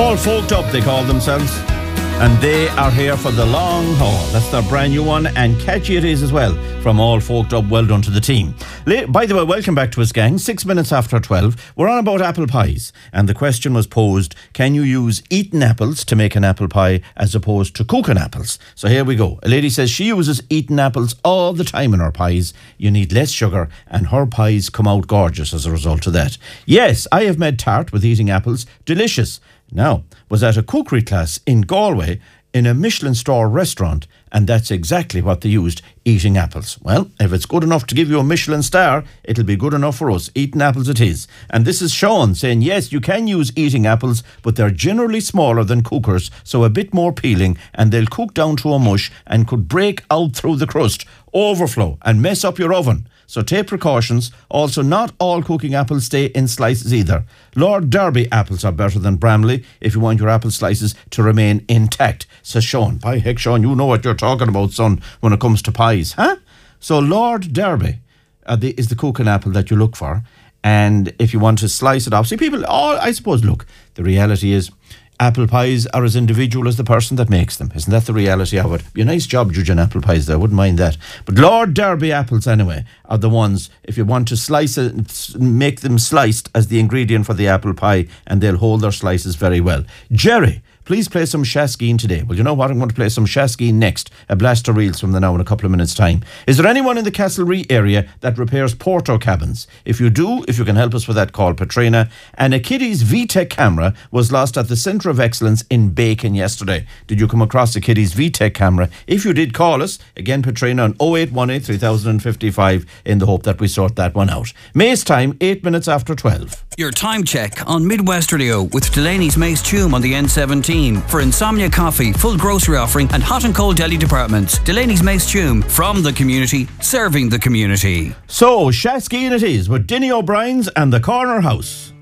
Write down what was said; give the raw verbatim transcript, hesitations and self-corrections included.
All Folked Up, they call themselves. And they are here for the long haul. That's their brand new one, and catchy it is as well. From All Folked Up, well done to the team. By the way, welcome back to us, gang. Six minutes after twelve, we're on about apple pies. And the question was posed, can you use eaten apples to make an apple pie as opposed to cooking apples? So here we go. A lady says she uses eaten apples all the time in her pies. You need less sugar, and her pies come out gorgeous as a result of that. Yes, I have made tart with eating apples. Delicious. Now, was at a cookery class in Galway in a Michelin star restaurant, and that's exactly what they used, eating apples. Well, if it's good enough to give you a Michelin star, it'll be good enough for us. Eating apples it is. And this is Sean saying, yes, you can use eating apples, but they're generally smaller than cookers, so a bit more peeling, and they'll cook down to a mush and could break out through the crust, overflow, and mess up your oven. So take precautions. Also, not all cooking apples stay in slices either. Lord Derby apples are better than Bramley if you want your apple slices to remain intact, says Sean. By heck, Sean, you know what you're talking about, son, when it comes to pies, huh? So Lord Derby uh, the, is the cooking apple that you look for. And if you want to slice it off, see, people, oh, I suppose, look, the reality is apple pies are as individual as the person that makes them. Isn't that the reality of it? Be a nice job judging apple pies there, I wouldn't mind that. But Lord Derby apples, anyway, are the ones, if you want to slice it, make them sliced as the ingredient for the apple pie, and they'll hold their slices very well. Jerry, please play some Shaskeen today. Well, you know what? I'm going to play some Shaskeen next. A blast of reels from the now in a couple of minutes' time. Is there anyone in the Castlereagh area that repairs Porto cabins? If you do, if you can help us with that, call Petrina. And a Kiddies V-Tech camera was lost at the Centre of Excellence in Bacon yesterday. Did you come across a Kiddies V-Tech camera? If you did, call us. Again, Petrina on oh eight one eight, three thousand fifty-five in the hope that we sort that one out. May's time, eight minutes after twelve. Your time check on Midwest Radio with Delaney's Mace Tume on the N seventeen. For Insomnia Coffee, full grocery offering and hot and cold deli departments. Delaney's Mace Tume, from the community, serving the community. So, Shaskeen it is with Dinny O'Brien's and the Corner House.